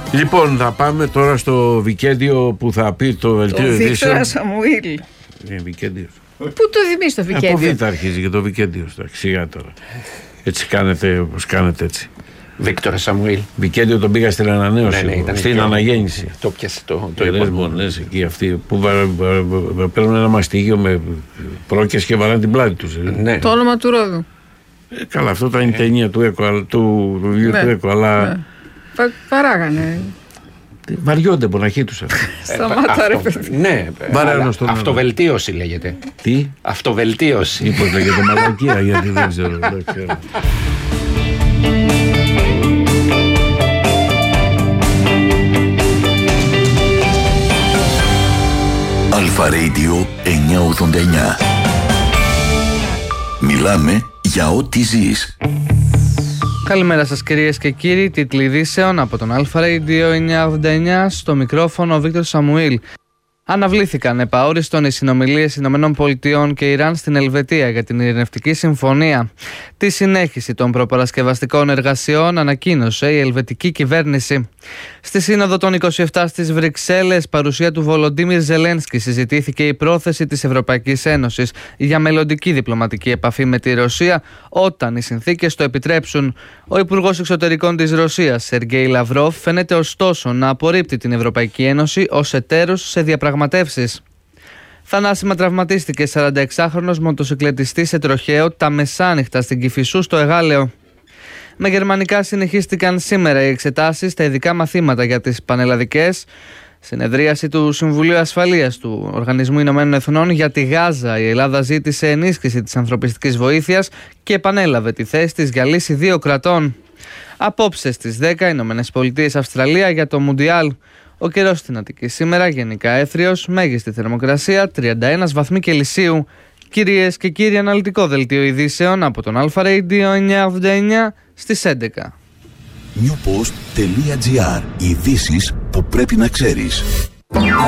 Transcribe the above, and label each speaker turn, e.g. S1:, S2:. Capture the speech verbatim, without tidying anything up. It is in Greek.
S1: Λοιπόν, θα πάμε τώρα στο Βικέντιο που θα πει το δελτίο ειδήσεων.
S2: Ο Βίκτορα Σαμουήλ.
S1: Είναι Βικέντιος.
S2: Πού το θυμείς το Βικέντιο?
S1: Από Β' αρχίζει και το Βικέντιο. Σιγά τώρα. Έτσι κάνετε όπως κάνετε έτσι.
S3: Βίκτορα Σαμουήλ.
S1: Βικέντιο τον πήγα στην ανανέωση,
S3: ναι, ναι,
S1: στην
S3: πιο...
S1: αναγέννηση.
S3: Το πιάσε το, το
S1: Ερέσμονες εκεί αυτοί που παίρνουν ένα μαστίγιο με πρόκες και βαράνε την πλάτη τους.
S3: Ναι.
S2: Το όνομα του Ρόδου.
S1: Ε, καλά, αυτό ήταν η ταινία του Έκο, του βιβλίου
S2: ναι.
S1: του Έκο, αλλά.
S2: Ναι. Πα, παράγανε.
S1: Βαριόνται μοναχοί τους αυτοί.
S2: Σταμάτα ρε παιδί.
S3: Ναι, αυτοβελτίωση λέγεται.
S1: Τι?
S3: Αυτοβελτίωση.
S1: Μήπως λέγεται μαλακία, γιατί δεν ξέρω. Δεν ξέρω.
S4: Αλφα Radio εννιακόσια ογδόντα εννιά. Μιλάμε για ό,τι ζεις.
S5: Καλημέρα σας κυρίες και κύριοι, τίτλοι ειδήσεων από τον Αλφα Radio εννιακόσια ογδόντα εννιά, στο μικρόφωνο ο Βίκτορ Σαμουήλ. Αναβλήθηκαν επαόριστον οι συνομιλίες Ηνωμένων Πολιτειών και Ιράν στην Ελβετία για την ειρηνευτική συμφωνία. Τη συνέχιση των προπαρασκευαστικών εργασιών ανακοίνωσε η ελβετική κυβέρνηση. Στη Σύνοδο των είκοσι επτά στις Βρυξέλλες, παρουσία του Βολοντίμιρ Ζελένσκι, συζητήθηκε η πρόθεση της Ευρωπαϊκής Ένωσης για μελλοντική διπλωματική επαφή με τη Ρωσία όταν οι συνθήκες το επιτρέψουν. Ο Υπουργός Εξωτερικών της Ρωσίας, Σεργέι Λαυρόφ, φαίνεται ωστόσο να απορρίπτει την Ευρωπαϊκή Ένωση ως εταίρος σε διαπραγματεύσεις. Θανάσιμα τραυματίστηκε σαρανταεξάχρονος μοτοσυκλετιστής σε τροχαίο τα μεσάνυχτα στην Κηφισού στο Εγάλεο. Με γερμανικά συνεχίστηκαν σήμερα οι εξετάσεις στα ειδικά μαθήματα για τις πανελλαδικές. Συνεδρίαση του Συμβουλίου Ασφαλείας του Οργανισμού Ηνωμένων Εθνών για τη Γάζα. Η Ελλάδα ζήτησε ενίσχυση της ανθρωπιστικής βοήθειας και επανέλαβε τη θέση της για λύση δύο κρατών. Απόψε στις δέκα Ηνωμένες Πολιτείες Αυστραλία για το Μουντιάλ. Ο καιρός στην Αττική σήμερα γενικά έθριος, μέγιστη θερμοκρασία τριάντα ένα βαθμοί Κελσίου. Κυρίες και κύριοι, αναλυτικό δελτίο ειδήσεων από τον Αλφα Radio εννιακόσια ογδόντα εννιά στις έντεκα.
S4: newpost.gr. Ειδήσεις που πρέπει να ξέρεις.